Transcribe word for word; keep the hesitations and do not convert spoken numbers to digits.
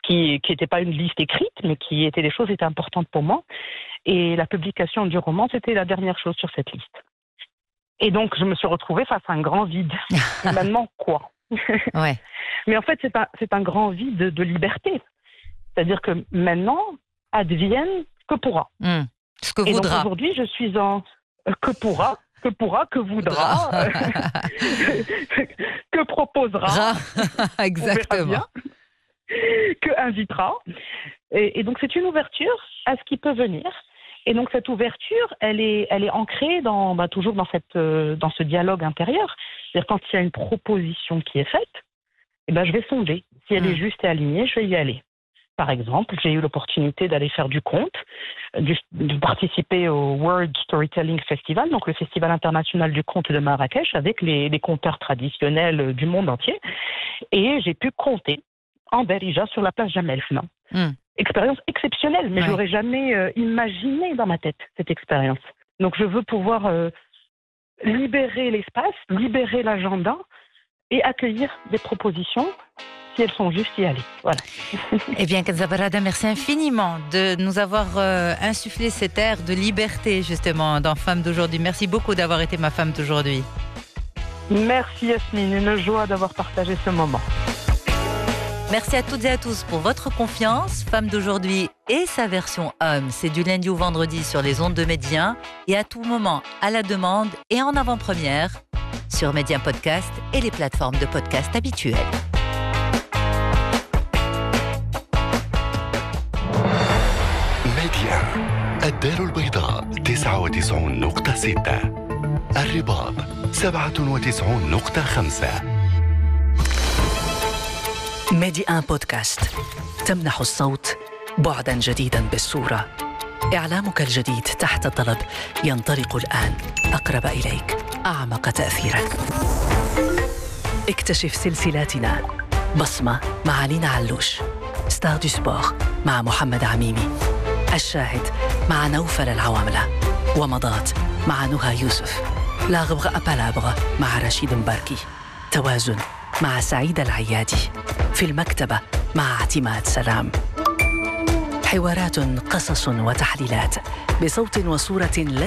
qui qui n'était pas une liste écrite, mais qui étaient des choses qui étaient importantes pour moi. Et la publication du roman, c'était la dernière chose sur cette liste. Et donc, je me suis retrouvée face à un grand vide. Et maintenant, quoi? Ouais. Mais en fait, c'est un, c'est un grand vide de, de liberté. C'est-à-dire que maintenant, advienne que pourra. Mmh. Ce que Et voudra. donc aujourd'hui, je suis en que pourra, que pourra, que voudra, euh, que proposera, exactement, que invitera. Et, et donc c'est une ouverture à ce qui peut venir. Et donc cette ouverture, elle est, elle est ancrée dans, bah, toujours dans cette, euh, dans ce dialogue intérieur. C'est-à-dire quand il y a une proposition qui est faite, eh ben je vais sonder. Si elle est juste et alignée, je vais y aller. Par exemple, j'ai eu l'opportunité d'aller faire du conte, de, de participer au World Storytelling Festival, donc le festival international du conte de Marrakech, avec les, les conteurs traditionnels du monde entier. Et j'ai pu conter en Darija sur la place Jamel Fna. Mm. Expérience exceptionnelle, mais ouais. J'aurais jamais euh, imaginé dans ma tête cette expérience. Donc je veux pouvoir euh, libérer l'espace, libérer l'agenda et accueillir des propositions si elles sont justes y aller. Voilà. Eh bien, Kenza Barada, merci infiniment de nous avoir euh, insufflé cet air de liberté, justement, dans Femme d'aujourd'hui. Merci beaucoup d'avoir été ma femme d'aujourd'hui. Merci Yasmine, une joie d'avoir partagé ce moment. Merci à toutes et à tous pour votre confiance. Femme d'aujourd'hui et sa version homme, c'est du lundi au vendredi sur les ondes de Médien et à tout moment, à la demande et en avant-première sur Médien Podcast et les plateformes de podcast habituelles. ميديا الدار البيضاء تسعة وتسعون نقطة ستة الرباط سبعة وتسعون نقطة خمسة ميديا بودكاست تمنح الصوت بعداً جديداً بالصورة. إعلامك الجديد تحت الطلب ينطلق الآن أقرب إليك، أعمق تأثيراً. اكتشف سلسلاتنا: بصمة مع لينا علوش، ستار دو سبور مع محمد عميمي، الشاهد مع نوفل العواملة، ومضات مع نهى يوسف، لا غبغة أبالابغة مع رشيد مباركي، توازن مع سعيد العيادي، في المكتبة مع اعتماد سلام. حوارات، قصص وتحليلات بصوت وصورة